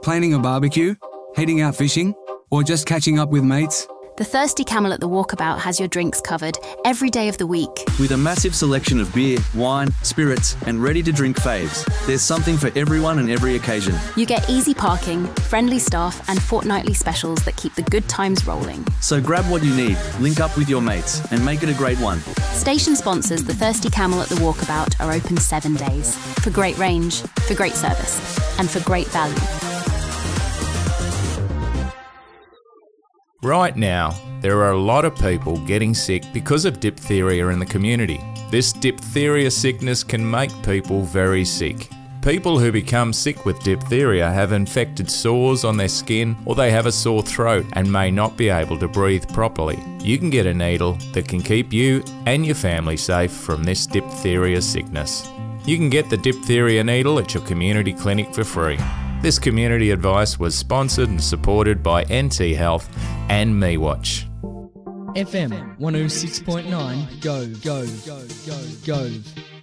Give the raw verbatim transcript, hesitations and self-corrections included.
planning a barbecue, heading out fishing, or just catching up with mates? The Thirsty Camel at the Walkabout has your drinks covered every day of the week. With a massive selection of beer, wine, spirits, and ready-to-drink faves, there's something for everyone and every occasion. You get easy parking, friendly staff, and fortnightly specials that keep the good times rolling. So grab what you need, link up with your mates, and make it a great one. Station sponsors The Thirsty Camel at the Walkabout are open seven days. For great range, for great service, and for great value. Right now, there are a lot of people getting sick because of diphtheria in the community. This diphtheria sickness can make people very sick. People who become sick with diphtheria have infected sores on their skin, or they have a sore throat and may not be able to breathe properly. You can get a needle that can keep you and your family safe from this diphtheria sickness. You can get the diphtheria needle at your community clinic for free. This community advice was sponsored and supported by N T Health and MeWatch. F M one oh six point nine, go, go, go, go, go.